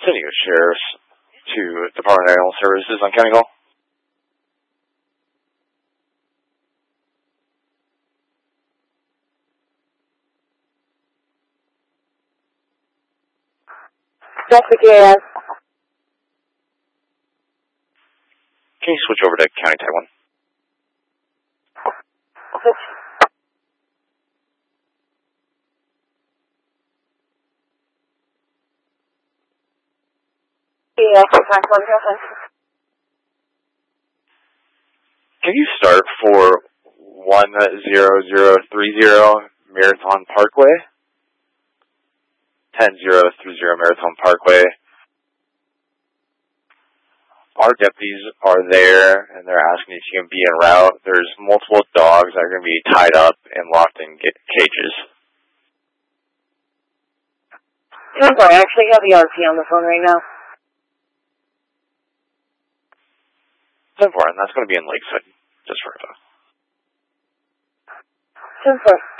Sending you sheriffs to Department of Animal Services on County Hall. That's the KS. Can you switch over to County Type 1? Yeah, Can you start for 10030 Marathon Parkway? 10030 Marathon Parkway. Our deputies are there, and they're asking if you can be en route. There's multiple dogs that are going to be tied up and locked in cages. I'm sorry, I actually have the RP on the phone right now. 10-4, and that's going to be in Lakeside, just for 10-4.